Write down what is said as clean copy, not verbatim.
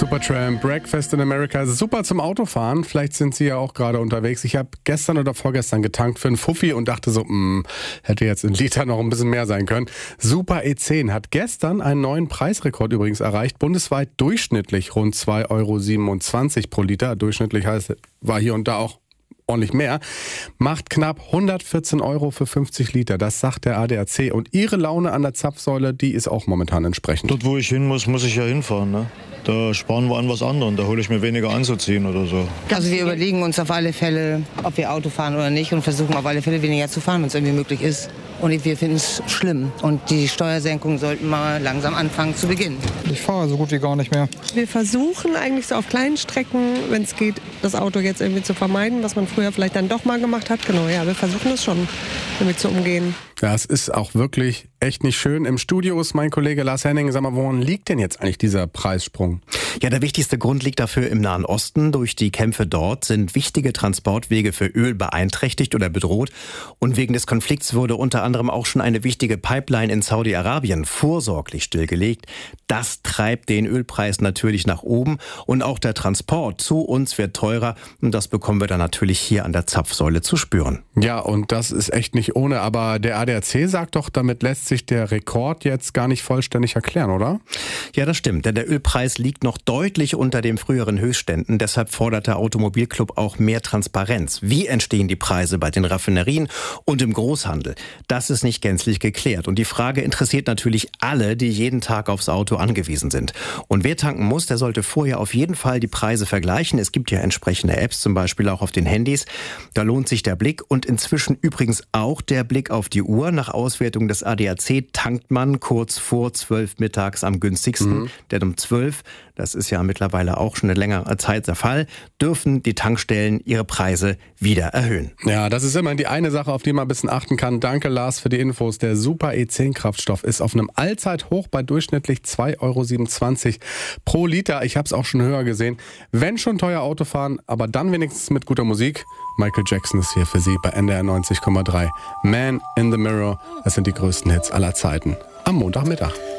Supertramp, Breakfast in America, super zum Autofahren. Vielleicht sind Sie ja auch gerade unterwegs. Ich habe gestern oder vorgestern getankt für einen Fuffi und dachte so, hätte jetzt ein Liter noch ein bisschen mehr sein können. Super E10 hat gestern einen neuen Preisrekord übrigens erreicht. Bundesweit durchschnittlich rund 2,27 € pro Liter. Durchschnittlich heißt, war hier und da auch ordentlich mehr, macht knapp 114 € für 50 Liter. Das sagt der ADAC. Und Ihre Laune an der Zapfsäule, die ist auch momentan entsprechend. Dort, wo ich hin muss ich ja hinfahren. Ne? Da sparen wir an was anderem. Da hole ich mir weniger anzuziehen oder so. Also wir überlegen uns auf alle Fälle, ob wir Auto fahren oder nicht und versuchen auf alle Fälle weniger zu fahren, wenn es irgendwie möglich ist. Und wir finden es schlimm. Und die Steuersenkungen sollten mal langsam anfangen zu beginnen. Ich fahre so gut wie gar nicht mehr. Wir versuchen eigentlich so auf kleinen Strecken, wenn es geht, das Auto jetzt irgendwie zu vermeiden, was man früher vielleicht dann doch mal gemacht hat. Genau, ja, wir versuchen es schon, damit zu umgehen. Ja, es ist auch wirklich echt nicht schön. Im Studio ist mein Kollege Lars Henning. Sag mal, woran liegt denn jetzt eigentlich dieser Preissprung? Ja, der wichtigste Grund liegt dafür im Nahen Osten. Durch die Kämpfe dort sind wichtige Transportwege für Öl beeinträchtigt oder bedroht. Und wegen des Konflikts wurde unter anderem auch schon eine wichtige Pipeline in Saudi-Arabien vorsorglich stillgelegt. Das treibt den Ölpreis natürlich nach oben. Und auch der Transport zu uns wird teurer. Und das bekommen wir dann natürlich hier an der Zapfsäule zu spüren. Ja, und das ist echt nicht ohne. Aber der ADAC sagt doch, damit lässt sich der Rekord jetzt gar nicht vollständig erklären, oder? Ja, das stimmt, denn der Ölpreis liegt noch deutlich unter den früheren Höchstständen. Deshalb fordert der Automobilclub auch mehr Transparenz. Wie entstehen die Preise bei den Raffinerien und im Großhandel? Das ist nicht gänzlich geklärt. Und die Frage interessiert natürlich alle, die jeden Tag aufs Auto angewiesen sind. Und wer tanken muss, der sollte vorher auf jeden Fall die Preise vergleichen. Es gibt ja entsprechende Apps, zum Beispiel auch auf den Handys. Da lohnt sich der Blick und inzwischen übrigens auch der Blick auf die Uhr. Nach Auswertung des ADAC tankt man kurz vor 12 mittags am günstigsten. Denn um 12, das ist ja mittlerweile auch schon eine längere Zeit der Fall, dürfen die Tankstellen ihre Preise wieder erhöhen. Ja, das ist immerhin die eine Sache, auf die man ein bisschen achten kann. Danke, Lars, für die Infos. Der Super E10 Kraftstoff ist auf einem Allzeithoch bei durchschnittlich 2,27 € pro Liter. Ich habe es auch schon höher gesehen. Wenn schon teuer Auto fahren, aber dann wenigstens mit guter Musik. Michael Jackson ist hier für Sie bei NDR 90,3. Man in the Mirror, das sind die größten Hits aller Zeiten am Montagmittag.